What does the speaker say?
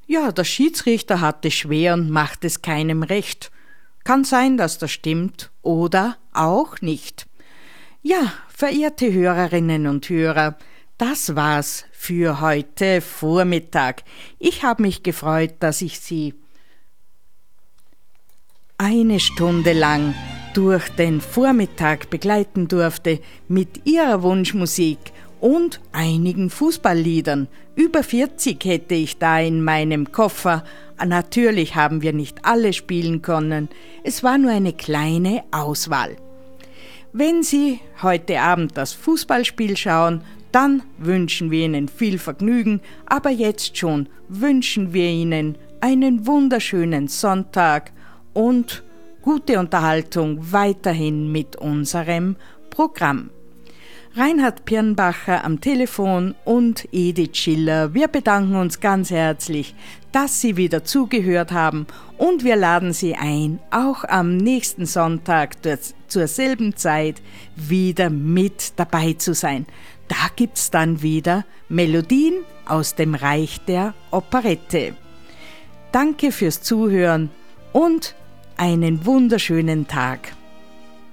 Ja, der Schiedsrichter hat es schwer und macht es keinem recht. Kann sein, dass das stimmt oder auch nicht. Ja, verehrte Hörerinnen und Hörer, das war's für heute Vormittag. Ich habe mich gefreut, dass ich Sie eine Stunde lang durch den Vormittag begleiten durfte mit Ihrer Wunschmusik und einigen Fußballliedern. Über 40 hätte ich da in meinem Koffer. Natürlich haben wir nicht alle spielen können. Es war nur eine kleine Auswahl. Wenn Sie heute Abend das Fußballspiel schauen, dann wünschen wir Ihnen viel Vergnügen, aber jetzt schon wünschen wir Ihnen einen wunderschönen Sonntag und gute Unterhaltung weiterhin mit unserem Programm. Reinhard Pirnbacher am Telefon und Edith Schiller. Wir bedanken uns ganz herzlich, dass Sie wieder zugehört haben und wir laden Sie ein, auch am nächsten Sonntag zur selben Zeit wieder mit dabei zu sein. Da gibt's dann wieder Melodien aus dem Reich der Operette. Danke fürs Zuhören und einen wunderschönen Tag.